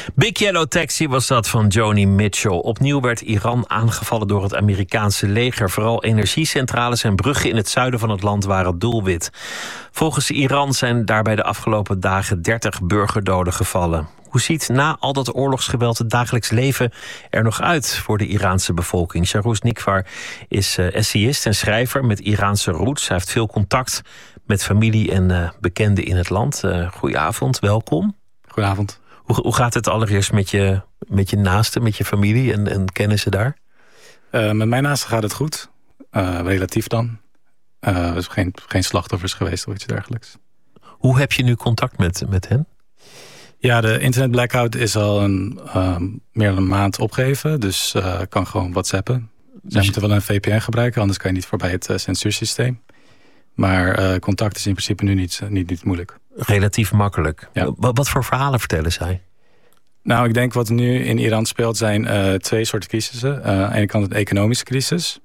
Big Yellow Taxi was dat van Joni Mitchell. Opnieuw werd Iran aangevallen door het Amerikaanse leger. Vooral energiecentrales en bruggen in het zuiden van het land waren doelwit. Volgens Iran zijn daarbij de afgelopen dagen 30 burgerdoden gevallen. Hoe ziet na al dat oorlogsgeweld het dagelijks leven er nog uit voor de Iraanse bevolking? Shahrooz Nikvar is essayist en schrijver met Iraanse roots. Hij heeft veel contact met familie en bekenden in het land. Goedenavond, welkom. Goedenavond. Hoe gaat het allereerst met je naasten, met je familie en kennissen daar? Met mijn naasten gaat het goed. Relatief dan. Er is geen slachtoffers geweest of iets dergelijks. Hoe heb je nu contact met hen? Ja, de internet blackout is al meer dan een maand opgegeven. Dus kan gewoon WhatsAppen. Zij moeten wel een VPN gebruiken, anders kan je niet voorbij het censuursysteem. Maar contact is in principe nu niet moeilijk. Relatief makkelijk. Ja. Wat voor verhalen vertellen zij? Nou, ik denk wat nu in Iran speelt zijn twee soorten crisissen. Aan de ene kant een economische crisis.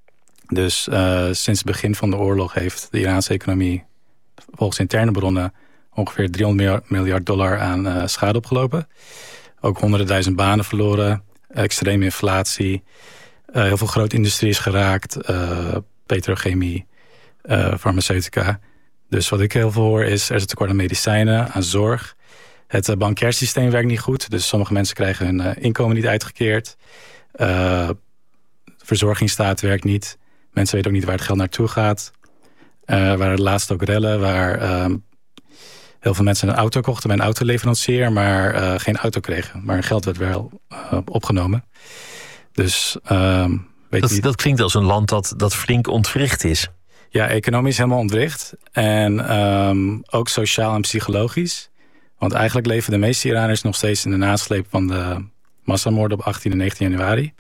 Dus sinds het begin van de oorlog heeft de Iraanse economie volgens interne bronnen ongeveer $300 miljard aan schade opgelopen. Ook 100.000 banen verloren. Extreme inflatie. Heel veel grote industrie is geraakt. Petrochemie. Farmaceutica. Dus wat ik heel veel hoor is, er is een tekort aan medicijnen, aan zorg. Het bankair systeem werkt niet goed. Dus sommige mensen krijgen hun inkomen niet uitgekeerd. De verzorgingsstaat werkt niet. Mensen weten ook niet waar het geld naartoe gaat. Waren laatst ook rellen waar heel veel mensen een auto kochten bij een autoleverancier, maar geen auto kregen. Maar hun geld werd wel opgenomen. Dus dat klinkt als een land dat flink ontwricht is. Ja, economisch helemaal ontwricht. En ook sociaal en psychologisch. Want eigenlijk leven de meeste Iraners nog steeds in de nasleep van de massamoorden op 18 en 19 januari.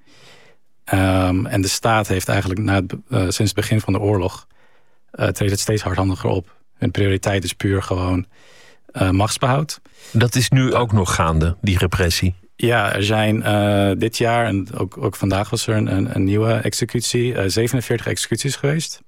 En de staat heeft eigenlijk sinds het begin van de oorlog treedt het steeds hardhandiger op. Hun prioriteit is puur gewoon machtsbehoud. Dat is nu ook nog gaande, die repressie? Ja, er zijn dit jaar, en ook vandaag was er een nieuwe executie, 47 executies geweest.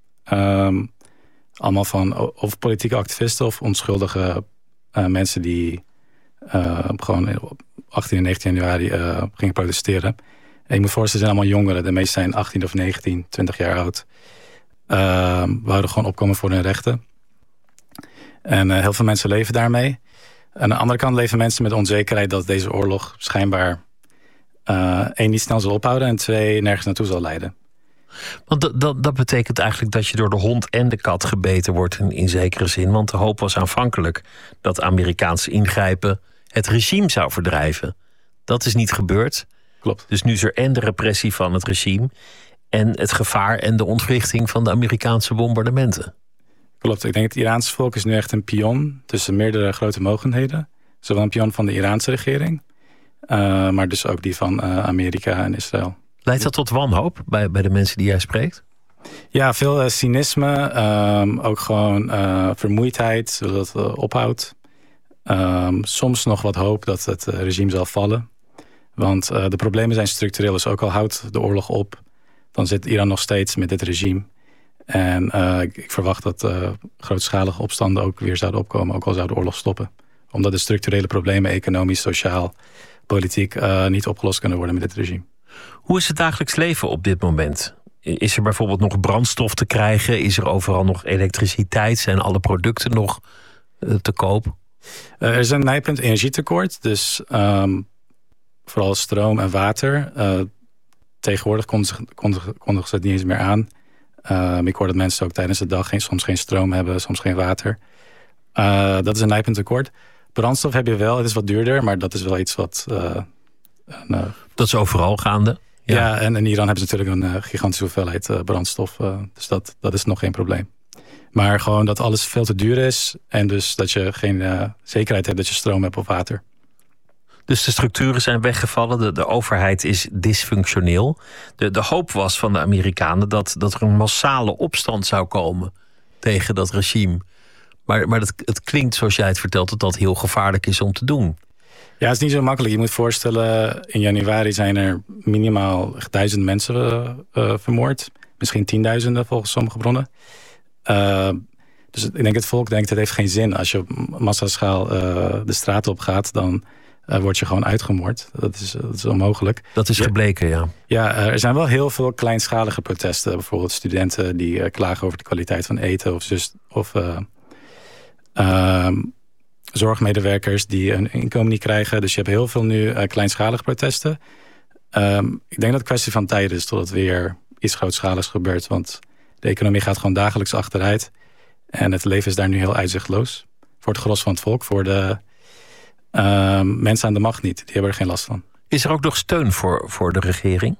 Allemaal van of politieke activisten of onschuldige mensen die gewoon op 18 en 19 januari gingen protesteren. En je moet voorstellen, zijn allemaal jongeren. De meeste zijn 18 of 19, 20 jaar oud. Wouden gewoon opkomen voor hun rechten. En heel veel mensen leven daarmee. Aan de andere kant leven mensen met onzekerheid dat deze oorlog schijnbaar 1 niet snel zal ophouden en 2 nergens naartoe zal leiden. Want dat betekent eigenlijk dat je door de hond en de kat gebeten wordt in zekere zin. Want de hoop was aanvankelijk dat Amerikaanse ingrijpen het regime zou verdrijven. Dat is niet gebeurd. Klopt. Dus nu is er en de repressie van het regime en het gevaar en de ontwrichting van de Amerikaanse bombardementen. Klopt. Ik denk het Iraanse volk is nu echt een pion tussen meerdere grote mogendheden. Zowel een pion van de Iraanse regering, maar dus ook die van Amerika en Israël. Leidt dat tot wanhoop bij de mensen die jij spreekt? Ja, veel cynisme. Ook gewoon vermoeidheid, zodat het ophoudt. Soms nog wat hoop dat het regime zal vallen. Want de problemen zijn structureel. Dus ook al houdt de oorlog op, dan zit Iran nog steeds met dit regime. En ik verwacht dat grootschalige opstanden ook weer zouden opkomen, ook al zou de oorlog stoppen. Omdat de structurele problemen, economisch, sociaal, politiek, niet opgelost kunnen worden met dit regime. Hoe is het dagelijks leven op dit moment? Is er bijvoorbeeld nog brandstof te krijgen? Is er overal nog elektriciteit? Zijn alle producten nog te koop? Er is een nijpend energietekort. Dus vooral stroom en water. Tegenwoordig kondigen ze het niet eens meer aan. Ik hoor dat mensen ook tijdens de dag soms geen stroom hebben, soms geen water. Dat is een nijpend tekort. Brandstof heb je wel, het is wat duurder, maar dat is wel iets wat... dat is overal gaande. Ja, en in Iran hebben ze natuurlijk een gigantische hoeveelheid brandstof. Dus dat is nog geen probleem. Maar gewoon dat alles veel te duur is. En dus dat je geen zekerheid hebt dat je stroom hebt of water. Dus de structuren zijn weggevallen. De overheid is dysfunctioneel. De hoop was van de Amerikanen dat er een massale opstand zou komen tegen dat regime. Maar het klinkt, zoals jij het vertelt, dat heel gevaarlijk is om te doen. Ja, het is niet zo makkelijk. Je moet voorstellen, in januari zijn er minimaal 1000 mensen vermoord. Misschien 10.000 volgens sommige bronnen. Dus ik denk het volk denkt, het heeft geen zin. Als je op massaschaal de straat op gaat, dan word je gewoon uitgemoord. Dat is onmogelijk. Dat is gebleken, ja. Ja, er zijn wel heel veel kleinschalige protesten. Bijvoorbeeld studenten die klagen over de kwaliteit van eten. Of zorgmedewerkers die een inkomen niet krijgen. Dus je hebt heel veel nu kleinschalige protesten. Ik denk dat het een kwestie van tijd is tot het weer iets grootschaligs gebeurt. Want de economie gaat gewoon dagelijks achteruit. En het leven is daar nu heel uitzichtloos. Voor het gros van het volk. Voor de mensen aan de macht niet. Die hebben er geen last van. Is er ook nog steun voor de regering?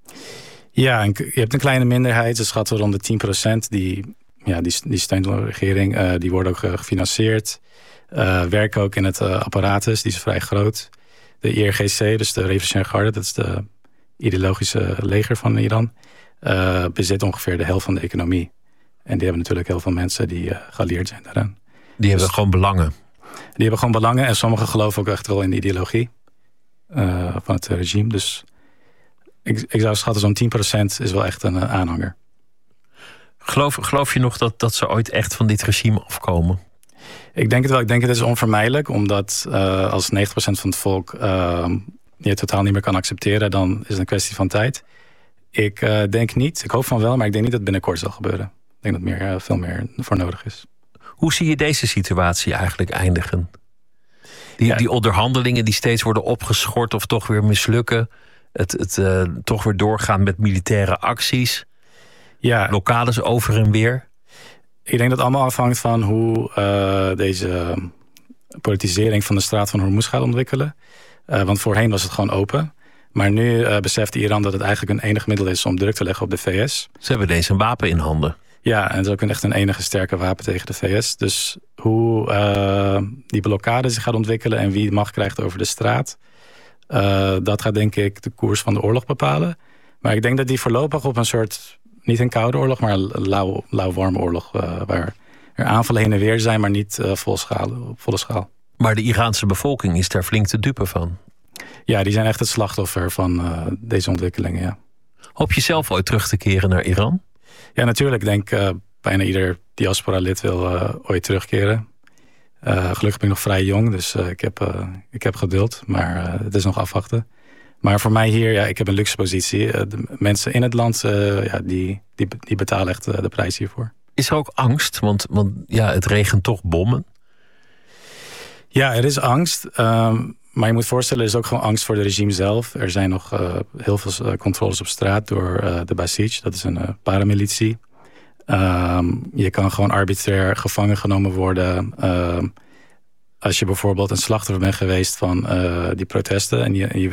Ja, je hebt een kleine minderheid. Ze schatten rond de 10% die steunt de regering. Die worden ook gefinancierd. Werken ook in het apparatus. Die is vrij groot. De IRGC, dus de Revolutionaire Garde. Dat is de ideologische leger van Iran. Bezit ongeveer de helft van de economie. En die hebben natuurlijk heel veel mensen die geallieerd zijn daaraan. Die hebben gewoon belangen. Die hebben gewoon belangen. En sommigen geloven ook echt wel in de ideologie van het regime. Dus ik zou schatten zo'n 10% is wel echt een aanhanger. Geloof je nog dat ze ooit echt van dit regime afkomen? Ik denk het wel. Ik denk het is onvermijdelijk. Omdat als 90% van het volk je totaal niet meer kan accepteren, dan is het een kwestie van tijd. Ik denk niet. Ik hoop van wel, maar ik denk niet dat het binnenkort zal gebeuren. Ik denk dat veel meer voor nodig is. Hoe zie je deze situatie eigenlijk eindigen? Die onderhandelingen die steeds worden opgeschort of toch weer mislukken. Het toch weer doorgaan met militaire acties. Ja. Blokkades over en weer. Ik denk dat het allemaal afhangt van hoe deze politisering van de straat van Hormuz gaat ontwikkelen. Want voorheen was het gewoon open. Maar nu beseft Iran dat het eigenlijk een enig middel is om druk te leggen op de VS. Ze hebben deze een wapen in handen. Ja, en het is ook echt een enige sterke wapen tegen de VS. Dus hoe die blokkade zich gaat ontwikkelen en wie macht krijgt over de straat, dat gaat denk ik de koers van de oorlog bepalen. Maar ik denk dat die voorlopig op een soort, niet een koude oorlog, maar een lauw-warme oorlog, waar er aanvallen heen en weer zijn, maar niet op volle schaal. Maar de Iraanse bevolking is daar flink te dupe van. Ja, die zijn echt het slachtoffer van deze ontwikkelingen, ja. Hoop je zelf ooit terug te keren naar Iran? Ja, natuurlijk. Ik denk bijna ieder diaspora-lid wil ooit terugkeren. Gelukkig ben ik nog vrij jong, dus ik heb geduld. Maar het is nog afwachten. Maar voor mij hier, ik heb een luxe positie. De mensen in het land, die betalen echt de prijs hiervoor. Is er ook angst? Want het regent toch bommen. Ja, er is angst. Maar je moet voorstellen, er is ook gewoon angst voor het regime zelf. Er zijn nog heel veel controles op straat door de Basij. Dat is een paramilitie. Je kan gewoon arbitrair gevangen genomen worden. Als je bijvoorbeeld een slachtoffer bent geweest van die protesten en je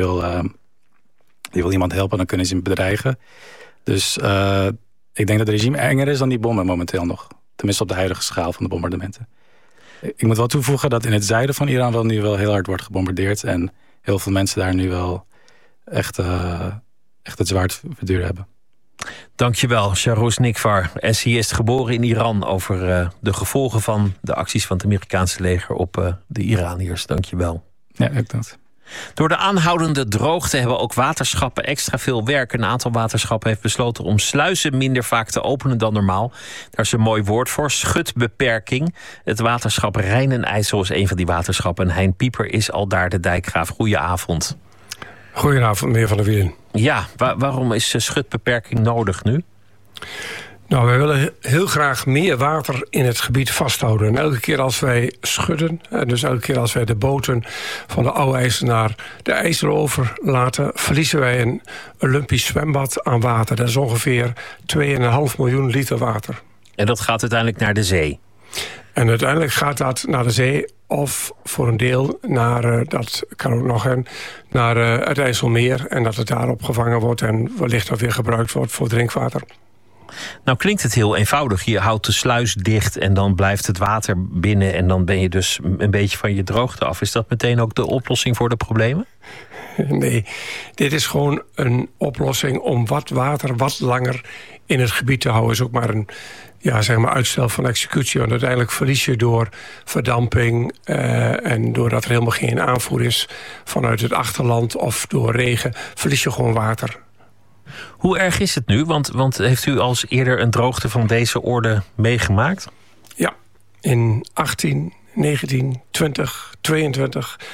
wil iemand helpen, dan kunnen ze hem bedreigen. Dus ik denk dat het regime enger is dan die bommen momenteel nog. Tenminste op de huidige schaal van de bombardementen. Ik moet wel toevoegen dat in het zuiden van Iran nu wel heel hard wordt gebombardeerd. En heel veel mensen daar nu wel echt het zwaar te verduren hebben. Dankjewel, Shahroz Nikvar, essayist geboren in Iran, over de gevolgen van de acties van het Amerikaanse leger op de Iraniërs. Dankjewel. Ja, ik dank. Door de aanhoudende droogte hebben ook waterschappen extra veel werk. Een aantal waterschappen heeft besloten om sluizen minder vaak te openen dan normaal. Daar is een mooi woord voor, schutbeperking. Het waterschap Rijn en IJssel is een van die waterschappen. En Hein Pieper is al daar de dijkgraaf. Goedenavond. Goedenavond, meneer Van der Wielen. Ja, waarom is schutbeperking nodig nu? Nou, wij willen heel graag meer water in het gebied vasthouden. En elke keer als wij schudden, en dus elke keer als wij de boten van de Oude IJssel naar de IJssel overlaten, verliezen wij een Olympisch zwembad aan water. Dat is ongeveer 2,5 miljoen liter water. En dat gaat uiteindelijk naar de zee? En uiteindelijk gaat dat naar de zee of voor een deel naar, dat kan ook nog, naar het IJsselmeer. En dat het daar opgevangen wordt en wellicht ook weer gebruikt wordt voor drinkwater. Nou klinkt het heel eenvoudig. Je houdt de sluis dicht en dan blijft het water binnen en dan ben je dus een beetje van je droogte af. Is dat meteen ook de oplossing voor de problemen? Nee, dit is gewoon een oplossing om wat water wat langer in het gebied te houden. Is ook maar een uitstel van executie. Want uiteindelijk verlies je door verdamping en doordat er helemaal geen aanvoer is vanuit het achterland of door regen, verlies je gewoon water. Hoe erg is het nu? Want heeft u al eerder een droogte van deze orde meegemaakt? Ja, in 18, 19, 20, 22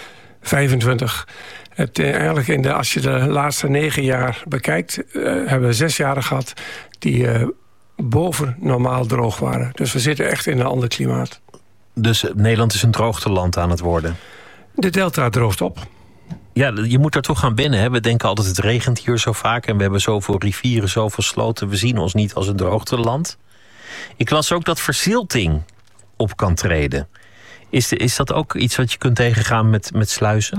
25. Eigenlijk als je de laatste 9 jaar bekijkt, hebben we 6 jaren gehad die boven normaal droog waren. Dus we zitten echt in een ander klimaat. Dus Nederland is een droogteland aan het worden? De delta droogt op. Ja, je moet er toch aan wennen. Hè? We denken altijd het regent hier zo vaak en we hebben zoveel rivieren, zoveel sloten. We zien ons niet als een droogteland. Ik las ook dat verzilting op kan treden. Is dat ook iets wat je kunt tegengaan met sluizen?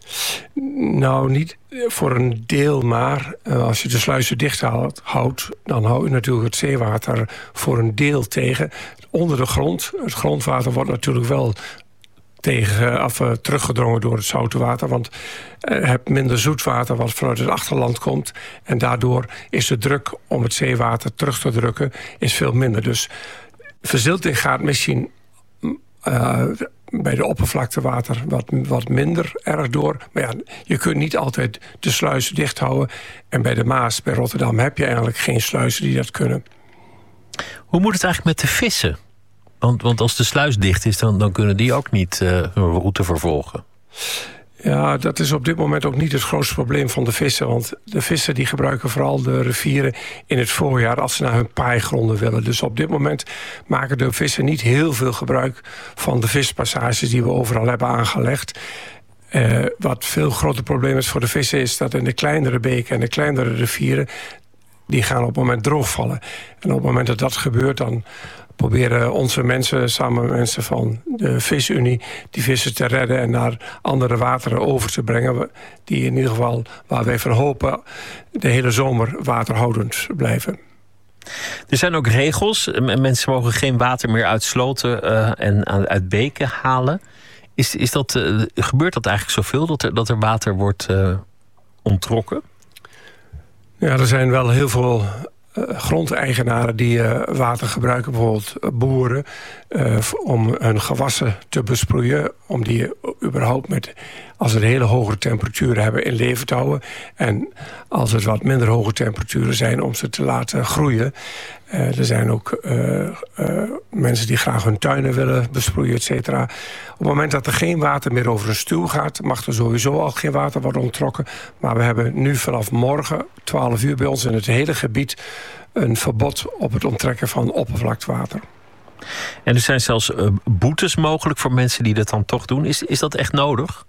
Nou, niet voor een deel, maar als je de sluizen dicht houdt, dan hou je natuurlijk het zeewater voor een deel tegen. Onder de grond, het grondwater wordt natuurlijk wel teruggedrongen door het zoute water. Want je hebt minder zoetwater wat vanuit het achterland komt. En daardoor is de druk om het zeewater terug te drukken is veel minder. Dus verzilting gaat misschien bij de oppervlaktewater wat minder erg door. Maar ja, je kunt niet altijd de sluizen dicht houden. En bij de Maas, bij Rotterdam, heb je eigenlijk geen sluizen die dat kunnen. Hoe moet het eigenlijk met de vissen? Want als de sluis dicht is, dan kunnen die ook niet hun route vervolgen. Ja, dat is op dit moment ook niet het grootste probleem van de vissen. Want de vissen die gebruiken vooral de rivieren in het voorjaar als ze naar hun paaigronden willen. Dus op dit moment maken de vissen niet heel veel gebruik van de vispassages die we overal hebben aangelegd. Wat veel groter probleem is voor de vissen is dat in de kleinere beken en de kleinere rivieren, die gaan op het moment droogvallen. En op het moment dat dat gebeurt, dan proberen onze mensen, samen met mensen van de Visunie, die vissen te redden en naar andere wateren over te brengen, die in ieder geval, waar wij van hopen, de hele zomer waterhoudend blijven. Er zijn ook regels. Mensen mogen geen water meer uit sloten en uit beken halen. Gebeurt dat eigenlijk zoveel, dat er water wordt onttrokken? Ja, er zijn wel heel veel grondeigenaren die water gebruiken, bijvoorbeeld boeren, om hun gewassen te besproeien, om die überhaupt als ze hele hoge temperaturen hebben, in leven te houden. En als het wat minder hoge temperaturen zijn, om ze te laten groeien. Er zijn ook mensen die graag hun tuinen willen besproeien, et cetera. Op het moment dat er geen water meer over een stuw gaat, mag er sowieso al geen water worden onttrokken. Maar we hebben nu vanaf morgen, 12 uur, bij ons in het hele gebied een verbod op het onttrekken van oppervlaktewater. En er zijn zelfs boetes mogelijk voor mensen die dat dan toch doen. Is dat echt nodig?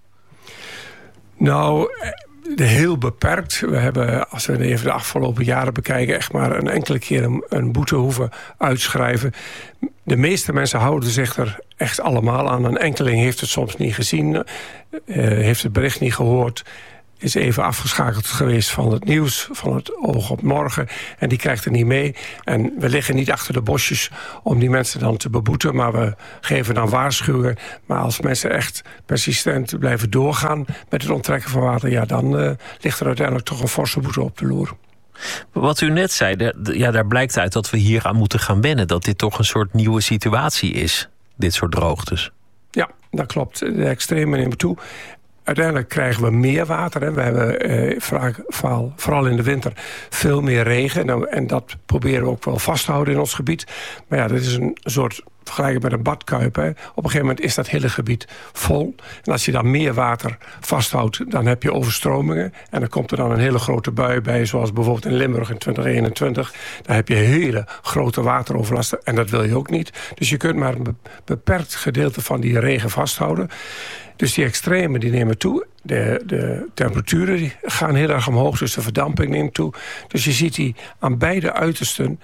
Nou, heel beperkt. We hebben, als we even de afgelopen jaren bekijken, echt maar een enkele keer een boete hoeven uitschrijven. De meeste mensen houden zich er echt allemaal aan. Een enkeling heeft het soms niet gezien, heeft het bericht niet gehoord, is even afgeschakeld geweest van het nieuws, van het oog op morgen. En die krijgt er niet mee. En we liggen niet achter de bosjes om die mensen dan te beboeten, maar we geven dan waarschuwingen. Maar als mensen echt persistent blijven doorgaan met het onttrekken van water, ja, dan ligt er uiteindelijk toch een forse boete op de loer. Wat u net zei, daar blijkt uit dat we hier aan moeten gaan wennen. Dat dit toch een soort nieuwe situatie is, dit soort droogtes. Ja, dat klopt. De extremen nemen toe. Uiteindelijk krijgen we meer water. Hè. We hebben vooral in de winter veel meer regen. En dat proberen we ook wel vast te houden in ons gebied. Maar ja, dat is een soort vergelijkbaar met een badkuip. Hè. Op een gegeven moment is dat hele gebied vol. En als je dan meer water vasthoudt, dan heb je overstromingen. En dan komt er dan een hele grote bui bij, zoals bijvoorbeeld in Limburg in 2021. Daar heb je hele grote wateroverlasten. En dat wil je ook niet. Dus je kunt maar een beperkt gedeelte van die regen vasthouden. Dus die extremen die nemen toe. De temperaturen die gaan heel erg omhoog, dus de verdamping neemt toe. Dus je ziet die aan beide uitersten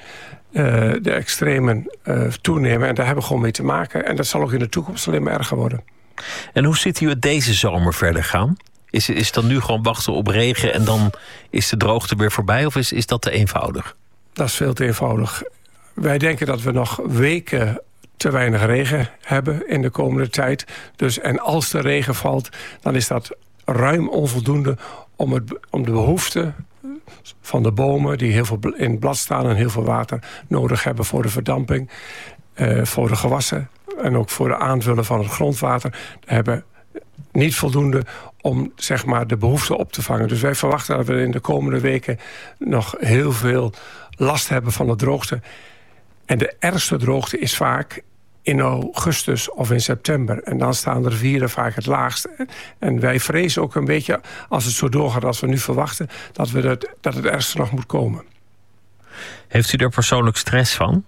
de extremen toenemen. En daar hebben we gewoon mee te maken. En dat zal ook in de toekomst alleen maar erger worden. En hoe ziet u het deze zomer verder gaan? Is het dan nu gewoon wachten op regen en dan is de droogte weer voorbij? Of is dat te eenvoudig? Dat is veel te eenvoudig. Wij denken dat we nog weken te weinig regen hebben in de komende tijd. Dus, en als de regen valt, dan is dat ruim onvoldoende om de behoefte van de bomen, die heel veel in het blad staan en heel veel water nodig hebben voor de verdamping, voor de gewassen en ook voor de aanvullen van het grondwater, hebben niet voldoende om, zeg maar, de behoefte op te vangen. Dus wij verwachten dat we in de komende weken nog heel veel last hebben van de droogte. En de ergste droogte is vaak in augustus of in september. En dan staan de rivieren vaak het laagst. En wij vrezen ook een beetje, als het zo doorgaat als we nu verwachten, dat het ergste nog moet komen. Heeft u er persoonlijk stress van?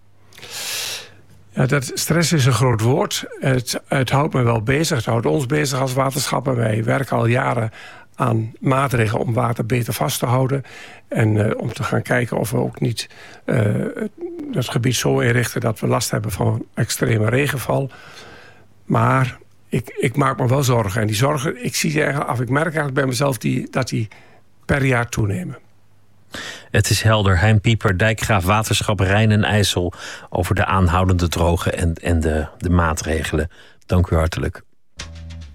Ja, stress is een groot woord. Het houdt me wel bezig. Het houdt ons bezig als waterschappen. Wij werken al jaren aan maatregelen om water beter vast te houden. En om te gaan kijken of we ook niet het gebied zo inrichten dat we last hebben van extreme regenval. Maar ik maak me wel zorgen. En die zorgen, ik merk eigenlijk bij mezelf dat die per jaar toenemen. Het is helder. Hein Pieper, dijkgraaf Waterschap Rijn en IJssel, over de aanhoudende droge en de maatregelen. Dank u hartelijk.